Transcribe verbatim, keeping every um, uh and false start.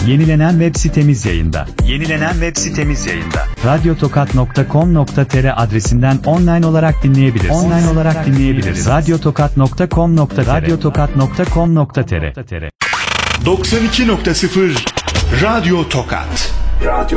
Yenilenen web sitemiz yayında. Yenilenen web sitemiz yayında. radyotokat nokta com nokta tr adresinden online olarak dinleyebiliriz. Online olarak dinleyebiliriz. radyotokat nokta com nokta tr radyotokat nokta com nokta tr doksan iki nokta sıfır Radyo Tokat. Radyo